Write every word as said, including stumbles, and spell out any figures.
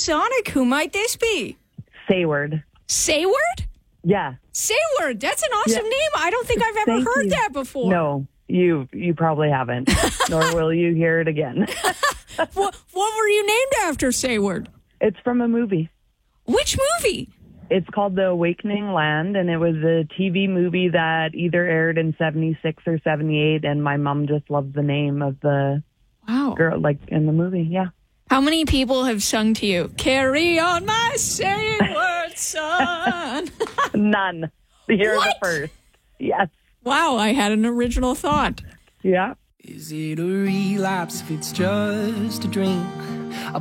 Sonic. Who might this be? Sayward. Sayward? Yeah. Sayward. That's an awesome Yeah. name. I don't think I've ever Thank heard you. that before. No, you you probably haven't, nor will you hear it again. what, what were you named after, Sayward? It's from a movie. Which movie? It's called The Awakening Land, and it was a T V movie that either aired in seventy-six or seventy-eight, and my mom just loved the name of the Wow. girl, like, in the movie, yeah. How many people have sung to you, "Carry on my Sayward son"? None. You're What? the first. Yes. Wow, I had an original thought. Yeah. Is it a relapse if it's just a drink?